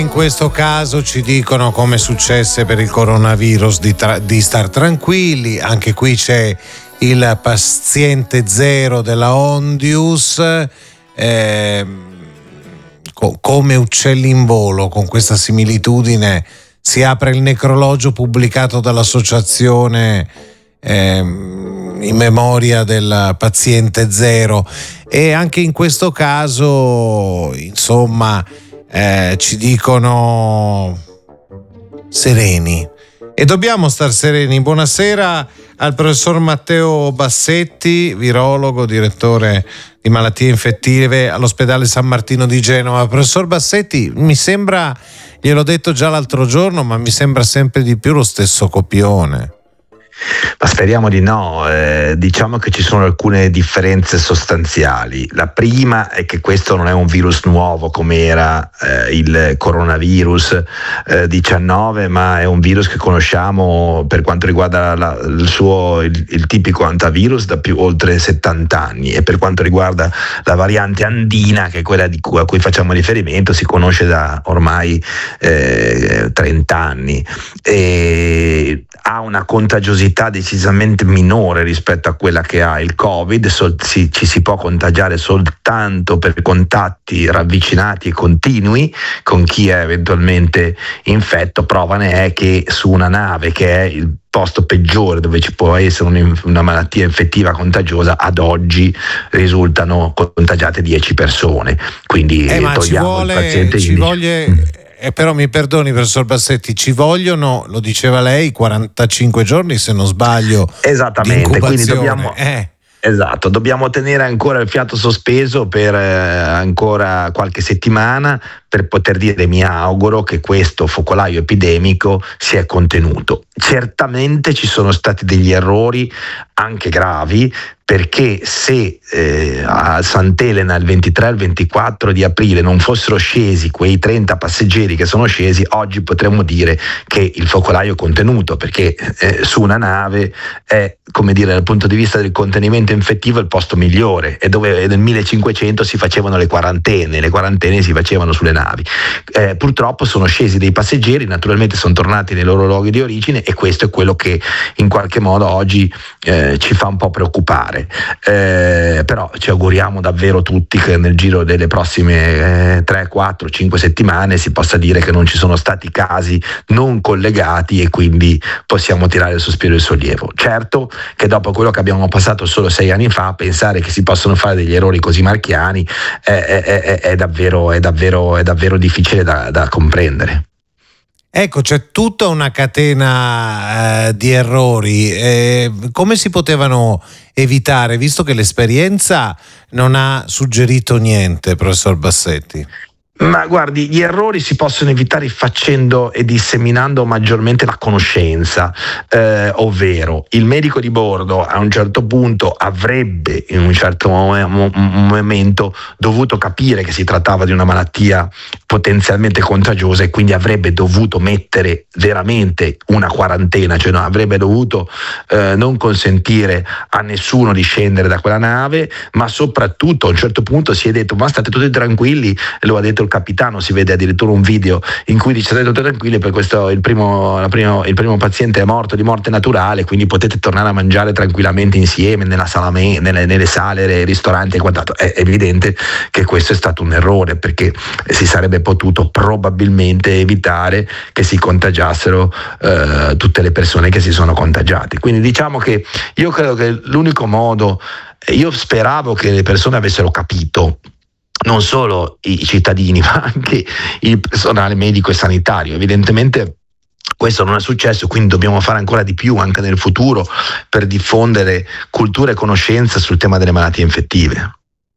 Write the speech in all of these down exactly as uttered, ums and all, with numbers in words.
In questo caso ci dicono, come successe per il coronavirus, di, tra- di star tranquilli. Anche qui c'è il paziente zero della Ondius, eh, co- come uccelli in volo. Con questa similitudine si apre il necrologio pubblicato dall'associazione eh, in memoria del paziente zero, e anche in questo caso, insomma, Eh, ci dicono sereni, e dobbiamo star sereni. Buonasera al professor Matteo Bassetti, virologo, direttore di malattie infettive all'ospedale San Martino di Genova. Professor Bassetti, mi sembra, gliel'ho detto già l'altro giorno, ma mi sembra sempre di più lo stesso copione. Ma speriamo di no, eh, diciamo che ci sono alcune differenze sostanziali. La prima è che questo non è un virus nuovo come era eh, il coronavirus eh, diciannove, ma è un virus che conosciamo per quanto riguarda la, il suo il, il tipico antivirus da più oltre settanta anni, e per quanto riguarda la variante andina, che è quella di cui, a cui facciamo riferimento, si conosce da ormai eh, trenta anni, e ha una contagiosità decisamente minore rispetto a quella che ha il Covid. So, si, ci si può contagiare soltanto per contatti ravvicinati e continui con chi è eventualmente infetto. Prova ne è che su una nave, che è il posto peggiore dove ci può essere una malattia infettiva contagiosa, ad oggi risultano contagiate dieci persone. Quindi eh, ma togliamo ci vuole, il paziente. Ci voglie... Eh, però mi perdoni, professor Bassetti, ci vogliono, lo diceva lei, quarantacinque giorni, se non sbaglio. Esattamente, quindi dobbiamo, eh. esatto, dobbiamo tenere ancora il fiato sospeso per eh, ancora qualche settimana, per poter dire, mi auguro, che questo focolaio epidemico si è contenuto. Certamente ci sono stati degli errori anche gravi, perché se eh, a Sant'Elena il ventitré al ventiquattro di aprile non fossero scesi quei trenta passeggeri che sono scesi, oggi potremmo dire che il focolaio è contenuto, perché eh, su una nave è, come dire, dal punto di vista del contenimento infettivo, il posto migliore, e dove nel millecinquecento si facevano le quarantene, le quarantene si facevano sulle navi. Eh, purtroppo sono scesi dei passeggeri, naturalmente sono tornati nei loro luoghi di origine, e questo è quello che in qualche modo oggi eh, ci fa un po' preoccupare. Eh, però ci auguriamo davvero tutti che nel giro delle prossime eh, tre, quattro, cinque settimane si possa dire che non ci sono stati casi non collegati, e quindi possiamo tirare il sospiro di sollievo. Certo che dopo quello che abbiamo passato solo sei anni fa, pensare che si possono fare degli errori così marchiani è, è, è, è, davvero, è, davvero, è davvero difficile da, da comprendere. Ecco, c'è tutta una catena eh, di errori. Eh, come si potevano evitare, visto che l'esperienza non ha suggerito niente, professor Bassetti? Ma guardi, gli errori si possono evitare facendo e disseminando maggiormente la conoscenza, eh, ovvero il medico di bordo a un certo punto avrebbe in un certo momento dovuto capire che si trattava di una malattia potenzialmente contagiosa, e quindi avrebbe dovuto mettere veramente una quarantena, cioè no, avrebbe dovuto eh, non consentire a nessuno di scendere da quella nave, ma soprattutto a un certo punto si è detto: ma state tutti tranquilli, lo ha detto il capitano, si vede addirittura un video in cui dice: state tutti tranquilli, per questo il primo, la primo, il primo paziente è morto di morte naturale, quindi potete tornare a mangiare tranquillamente insieme nella sala me, nelle, nelle sale, ristoranti e quant'altro. È evidente che questo è stato un errore, perché si sarebbe potuto probabilmente evitare che si contagiassero eh, tutte le persone che si sono contagiate. Quindi diciamo che io credo che l'unico modo, io speravo che le persone avessero capito, non solo i cittadini ma anche il personale medico e sanitario. Evidentemente questo non è successo, quindi dobbiamo fare ancora di più anche nel futuro per diffondere cultura e conoscenza sul tema delle malattie infettive.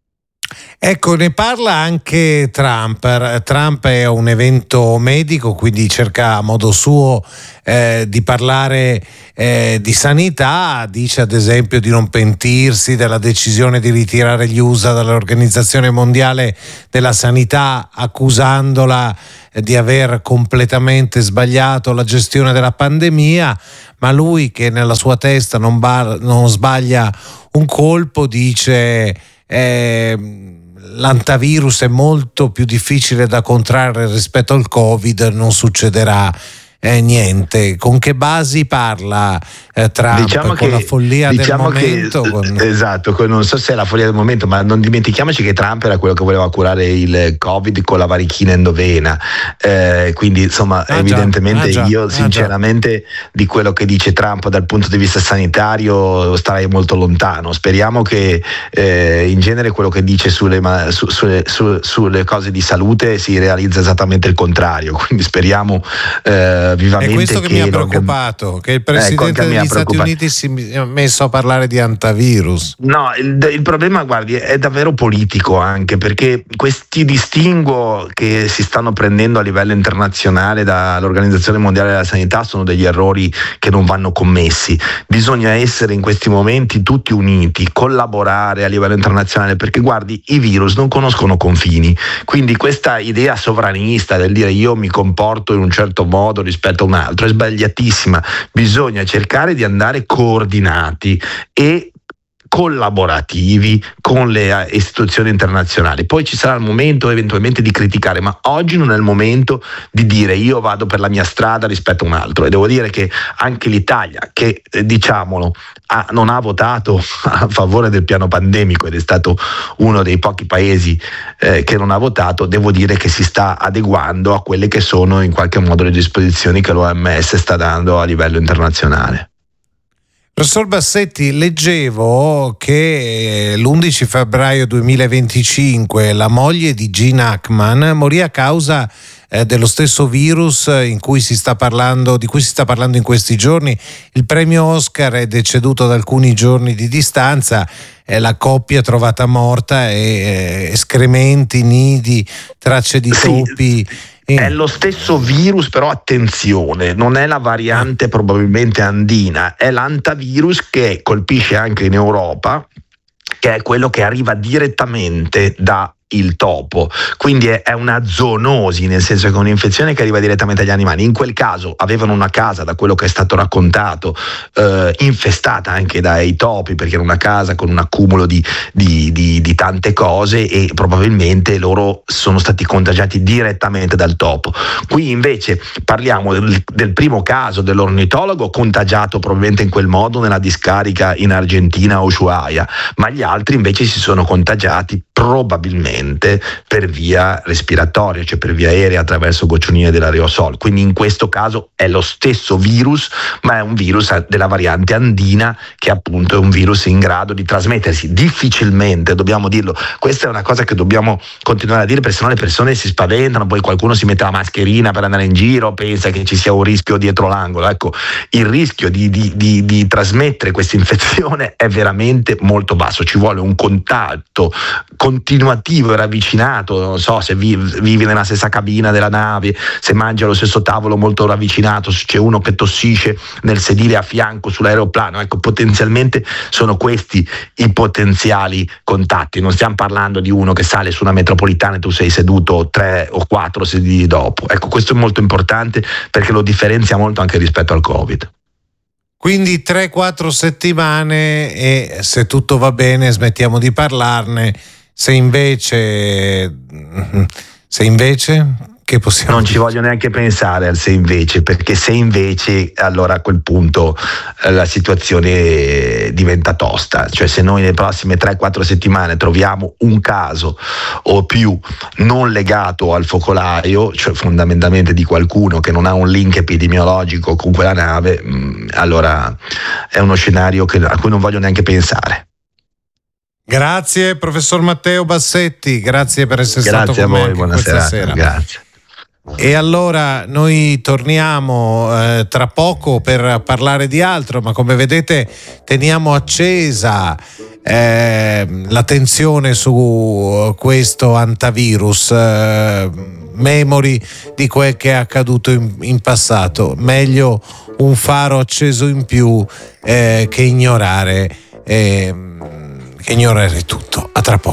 Ecco, ne parla anche Trump. Trump è un evento medico, quindi cerca a modo suo eh, di parlare eh, di sanità. Dice ad esempio di non pentirsi della decisione di ritirare gli U S A dall'Organizzazione Mondiale della Sanità, accusandola di aver completamente sbagliato la gestione della pandemia, ma lui, che nella sua testa non, bar- non sbaglia un colpo, dice eh, l'antivirus è molto più difficile da contrarre rispetto al Covid, non succederà Eh, niente. Con che basi parla eh, Trump? Diciamo con che, la follia diciamo del momento? Che, con... Esatto, non so se è la follia del momento, ma non dimentichiamoci che Trump era quello che voleva curare il Covid con la varichina endovena, eh, quindi insomma ah, evidentemente già, ah, io sinceramente ah, di quello che dice Trump dal punto di vista sanitario starei molto lontano. Speriamo che eh, in genere quello che dice sulle, su, sulle, su, sulle cose di salute si realizza esattamente il contrario, quindi speriamo eh, vivamente. È questo che, che mi ha preoccupato, non... che il presidente ecco, degli Stati Uniti si è messo a parlare di antivirus. No, il, il problema, guardi, è davvero politico, anche perché questi distinguo che si stanno prendendo a livello internazionale dall'Organizzazione Mondiale della Sanità sono degli errori che non vanno commessi. Bisogna essere in questi momenti tutti uniti, collaborare a livello internazionale, perché guardi, i virus non conoscono confini, quindi questa idea sovranista del dire io mi comporto in un certo modo rispetto a un altro è sbagliatissima. Bisogna cercare di andare coordinati e collaborativi con le istituzioni internazionali. Poi ci sarà il momento eventualmente di criticare, ma oggi non è il momento di dire io vado per la mia strada rispetto a un altro. E devo dire che anche l'Italia, che eh, diciamolo ha, non ha votato a favore del piano pandemico ed è stato uno dei pochi paesi eh, che non ha votato, devo dire che si sta adeguando a quelle che sono in qualche modo le disposizioni che l'O M S sta dando a livello internazionale. Professor Bassetti, leggevo che l'undici febbraio duemilaventicinque la moglie di Gene Hackman morì a causa eh, dello stesso virus in cui si sta parlando, di cui si sta parlando in questi giorni. Il premio Oscar è deceduto ad alcuni giorni di distanza. Eh, la coppia trovata morta e eh, escrementi, nidi, tracce di topi. Sì. È lo stesso virus, però attenzione, non è la variante probabilmente andina, è l'antivirus che colpisce anche in Europa, che è quello che arriva direttamente da il topo, quindi è, è una zoonosi, nel senso che è un'infezione che arriva direttamente agli animali. In quel caso avevano una casa, da quello che è stato raccontato, eh, infestata anche dai topi, perché era una casa con un accumulo di, di, di, di tante cose e probabilmente loro sono stati contagiati direttamente dal topo. Qui invece parliamo del, del primo caso dell'ornitologo contagiato probabilmente in quel modo nella discarica in Argentina a Ushuaia, ma gli altri invece si sono contagiati probabilmente per via respiratoria, cioè per via aerea attraverso goccionine dell'aerosol. Quindi in questo caso è lo stesso virus, ma è un virus della variante andina, che appunto è un virus in grado di trasmettersi difficilmente, dobbiamo dirlo. Questa è una cosa che dobbiamo continuare a dire, perché sennò le persone si spaventano, poi qualcuno si mette la mascherina per andare in giro, pensa che ci sia un rischio dietro l'angolo. Ecco, il rischio di, di, di, di trasmettere questa infezione è veramente molto basso, ci vuole un contatto continuativo e ravvicinato, non so, se vivi, vivi nella stessa cabina della nave, se mangi allo stesso tavolo molto ravvicinato, se c'è uno che tossisce nel sedile a fianco sull'aeroplano, ecco, potenzialmente sono questi i potenziali contatti. Non stiamo parlando di uno che sale su una metropolitana e tu sei seduto tre o quattro sedili dopo. Ecco, questo è molto importante perché lo differenzia molto anche rispetto al Covid. Quindi tre quattro settimane e se tutto va bene smettiamo di parlarne. Se invece, se invece, che possiamo non dire? ci voglio neanche pensare al se invece, perché se invece, allora a quel punto eh, la situazione diventa tosta. Cioè, se noi nelle prossime tre quattro settimane troviamo un caso o più non legato al focolaio, cioè fondamentalmente di qualcuno che non ha un link epidemiologico con quella nave, mh, allora è uno scenario che, a cui non voglio neanche pensare. Grazie professor Matteo Bassetti, grazie per essere grazie stato con a voi, me buona questa serata, sera. Grazie. E allora noi torniamo eh, tra poco per parlare di altro, ma come vedete teniamo accesa eh, l'attenzione su questo antivirus, eh, memori di quel che è accaduto in, in passato. Meglio un faro acceso in più eh, che ignorare eh, che ignorare tutto. A tra poco.